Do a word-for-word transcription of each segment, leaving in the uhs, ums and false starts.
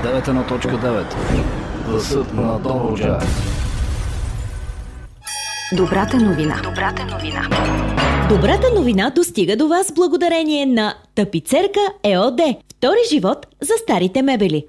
девет едно точка девет. Гласът на Добруджа. Добрата новина. Добрата новина. Добрата новина достига до вас благодарение на Тапицерка ЕОД. Втори живот за старите мебели.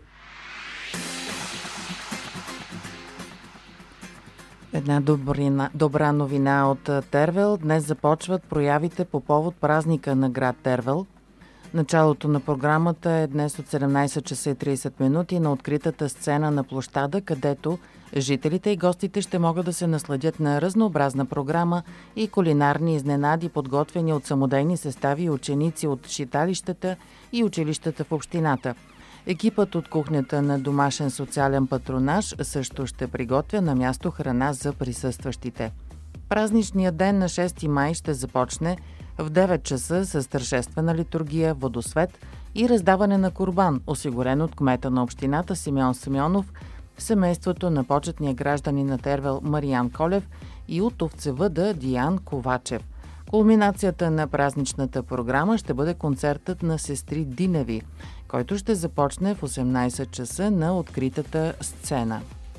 Една добрина, добра новина от Тервел. Днес започват проявите по повод празника на град Тервел. Началото на програмата е днес от седемнайсет часа и трийсет минути на откритата сцена на площада, където жителите и гостите ще могат да се насладят на разнообразна програма и кулинарни изненади, подготвени от самодейни състави и ученици от читалищата и училищата в общината. Екипът от кухнята на домашен социален патронаж също ще приготвя на място храна за присъстващите. Празничният ден на шести май ще започне в девет часа с тържествена литургия, водосвет и раздаване на курбан, осигурен от кмета на общината Симеон Симеонов, семейството на почетния гражданин на Тервел Мариан Колев и от овцевъда Диан Ковачев. Кулминацията на празничната програма ще бъде концертът на сестри Диневи, който ще започне в осемнайсет часа на откритата сцена.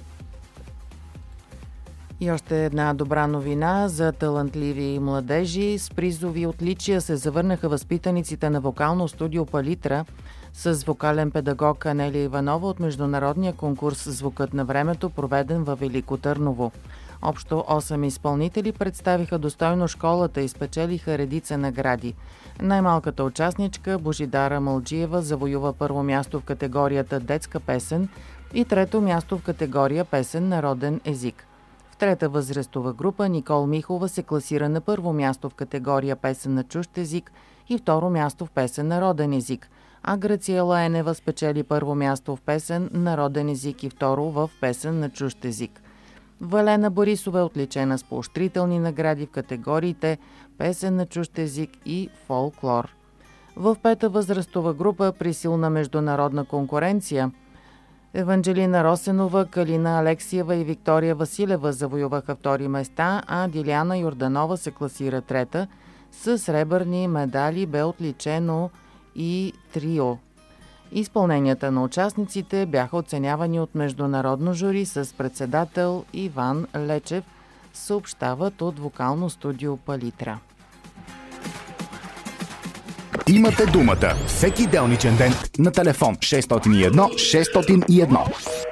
И още една добра новина за талантливи младежи. С призови отличия се завърнаха възпитаниците на вокално студио Палитра с вокален педагог Анелия Иванова от международния конкурс «Звукът на времето», проведен във Велико Търново. Общо осем изпълнители представиха достойно школата и спечелиха редица награди. Най-малката участничка Божидара Малджиева завоюва първо място в категорията детска песен и трето място в категория песен народен език. В трета възрастова група Никол Михова се класира на първо място в категория песен на чужд език и второ място в песен народен език, а Грациела Енева спечели първо място в песен народен език и второ в песен на чужд език. Валена Борисова е отличена с поощрителни награди в категориите песен на чужд език и фолклор. В пета възрастова група при силна международна конкуренция Еванджелина Росенова, Калина Алексиева и Виктория Василева завоюваха втори места, а Диляна Йорданова се класира трета. С сребърни медали бе отличено и трио. Изпълненията на участниците бяха оценявани от международно жури с председател Иван Лечев, съобщават от вокално студио Палитра. Имате думата всеки делничен ден на телефон шестстотин и едно шестстотин и едно.